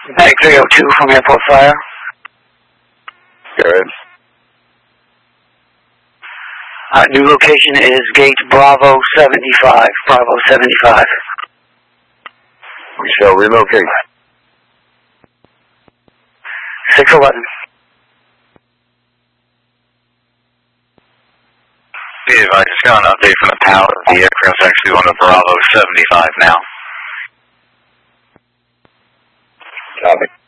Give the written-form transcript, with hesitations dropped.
Bag 302 from Airport Fire. Good. New location is gate Bravo 75. Bravo 75. We shall relocate. 611. Be advised, just got an update from the tower. The aircraft's actually on the Bravo 75 now. Copy.